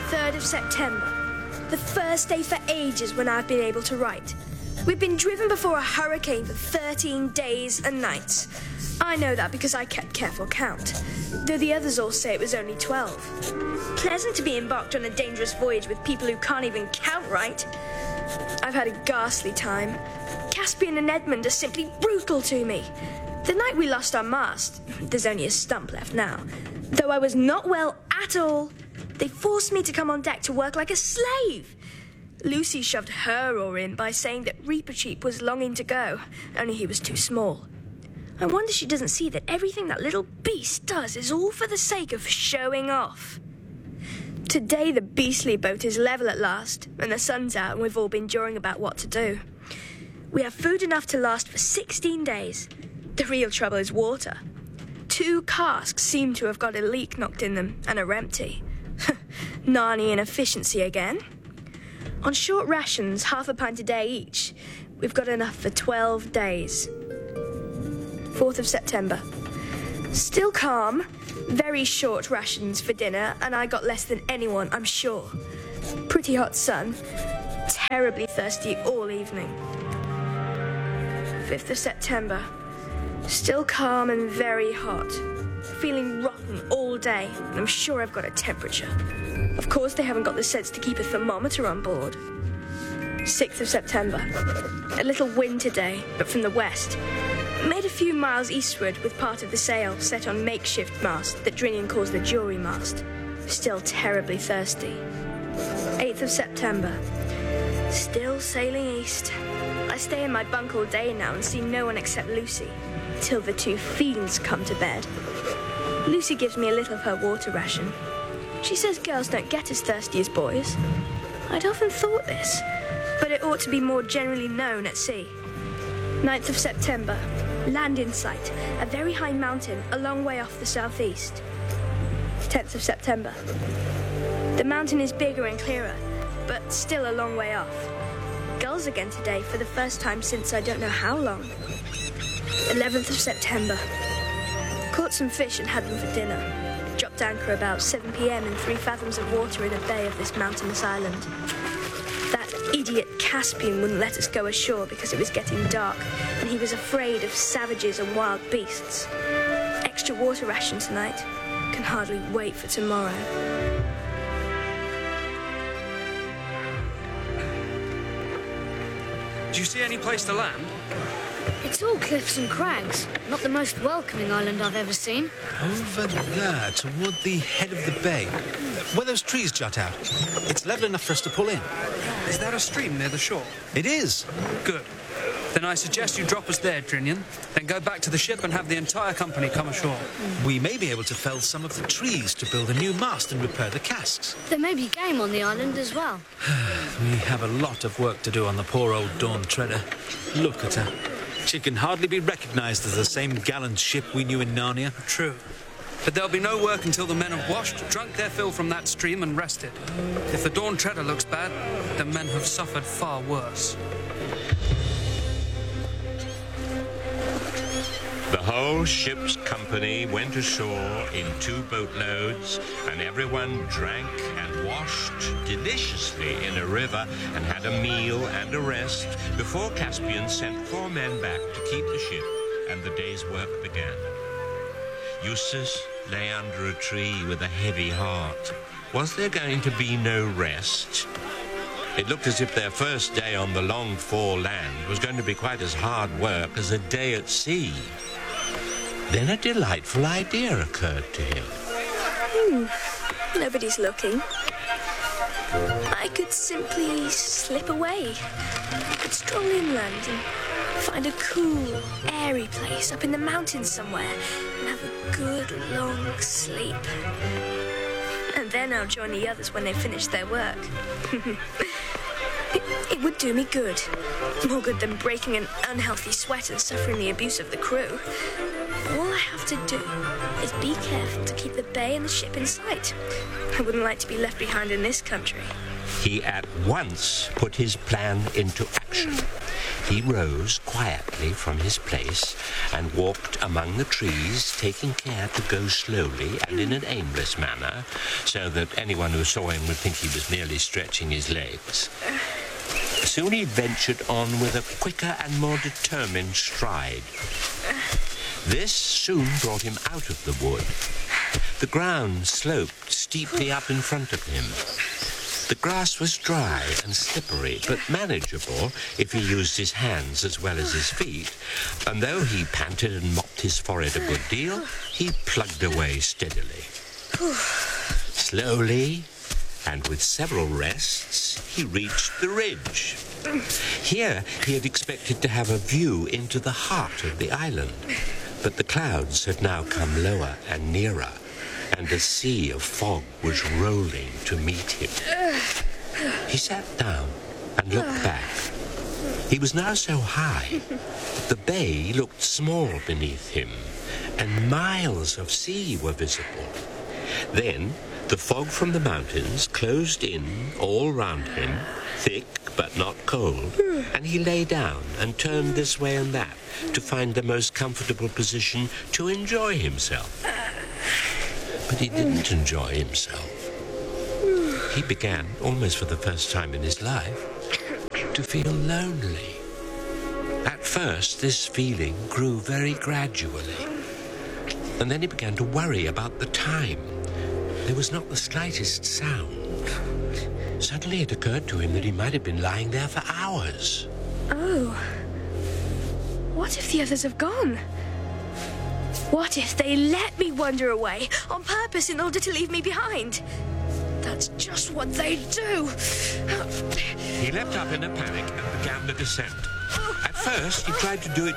3rd of September. The first day for ages when I've been able to write. We've been driven before a hurricane for 13 days and nights. I know that because I kept careful count, though the others all say it was only 12. Pleasant to be embarked on a dangerous voyage with people who can't even count right. I've had a ghastly time. Caspian and Edmund are simply brutal to me. The night we lost our mast, there's only a stump left now, though I was not well at all, they forced me to come on deck to work like a slave. Lucy shoved her oar in by saying that Reepicheep was longing to go, only he was too small. I wonder she doesn't see that everything that little beast does is all for the sake of showing off. Today the beastly boat is level at last, and the sun's out and we've all been jawing about what to do. We have food enough to last for 16 days. The real trouble is water. 2 casks seem to have got a leak knocked in them and are empty. Narny inefficiency again. On short rations, half a pint a day each, we've got enough for 12 days. 4th of September. Still calm, very short rations for dinner, and I got less than anyone, I'm sure. Pretty hot sun, terribly thirsty all evening. 5th of September. Still calm and very hot. Feeling rotten all day, and I'm sure I've got a temperature. Of course they haven't got the sense to keep a thermometer on board. 6th of September. A little wind today, but from the west. Made a few miles eastward with part of the sail set on makeshift mast that Drinian calls the jury mast. Still terribly thirsty. 8th of September. Still sailing east. I stay in my bunk all day now and see no one except Lucy, till the 2 fiends come to bed. Lucy gives me a little of her water ration. She says girls don't get as thirsty as boys. I'd often thought this, but it ought to be more generally known at sea. 9th of September. Land in sight, a very high mountain a long way off the southeast. 10th of September. The mountain is bigger and clearer, but still a long way off. Gulls again today for the first time since I don't know how long. 11th of September. Caught some fish and had them for dinner. Dropped anchor about 7 p.m. in 3 fathoms of water in a bay of this mountainous island. That idiot Caspian wouldn't let us go ashore because it was getting dark, and he was afraid of savages and wild beasts. Extra water ration tonight. Can hardly wait for tomorrow. Do you see any place to land? It's all cliffs and crags. Not the most welcoming island I've ever seen. Over there, toward the head of the bay, where those trees jut out. It's level enough for us to pull in. Is that a stream near the shore? It is. Good. Then I suggest you drop us there, Drinian. Then go back to the ship and have the entire company come ashore. We may be able to fell some of the trees to build a new mast and repair the casks. There may be game on the island as well. We have a lot of work to do on the poor old Dawn Treader. Look at her. She can hardly be recognised as the same gallant ship we knew in Narnia. True. But there'll be no work until the men have washed, drunk their fill from that stream and rested. If the Dawn Treader looks bad, the men have suffered far worse. The whole ship's company went ashore in 2 boatloads, and everyone drank and washed deliciously in a river and had a meal and a rest before Caspian sent 4 men back to keep the ship, and the day's work began. Eustace lay under a tree with a heavy heart. Was there going to be no rest? It looked as if their first day on the longed-for land was going to be quite as hard work as a day at sea. Then a delightful idea occurred to him. Nobody's looking. I could simply slip away. I could stroll inland and find a cool, airy place up in the mountains somewhere and have a good long sleep. And then I'll join the others when they finish their work. It would do me good. More good than breaking an unhealthy sweat and suffering the abuse of the crew. All I have to do is be careful to keep the bay and the ship in sight. I wouldn't like to be left behind in this country. he at once put his plan into action. He rose quietly from his place and walked among the trees, taking care to go slowly and in an aimless manner, so that anyone who saw him would think he was merely stretching his legs. Soon he ventured on with a quicker and more determined stride. This soon brought him out of the wood. The ground sloped steeply up in front of him. The grass was dry and slippery, but manageable if he used his hands as well as his feet, and though he panted and mopped his forehead a good deal, he plugged away steadily. Slowly, and with several rests, he reached the ridge. Here he had expected to have a view into the heart of the island, but the clouds had now come lower and nearer, and a sea of fog was rolling to meet him. He sat down and looked back. He was now so high, the bay looked small beneath him, and miles of sea were visible. Then the fog from the mountains closed in all round him, thick but not cold, and he lay down and turned this way and that to find the most comfortable position to enjoy himself. But he didn't enjoy himself. He began, almost for the first time in his life, to feel lonely. At first, this feeling grew very gradually. And then he began to worry about the time. There was not the slightest sound. Suddenly it occurred to him that he might have been lying there for hours. Oh. What if the others have gone? What if they let me wander away on purpose in order to leave me behind? That's just what they do. He leapt up in a panic and began the descent. At first, he tried to do it